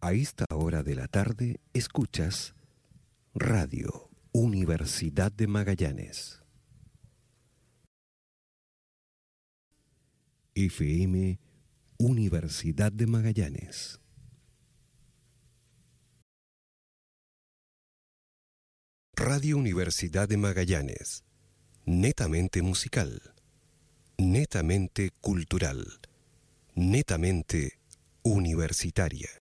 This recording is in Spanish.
A esta hora de la tarde escuchas Radio Universidad de Magallanes. FM Universidad de Magallanes. Radio Universidad de Magallanes. Netamente musical. Netamente cultural. Netamente universitaria.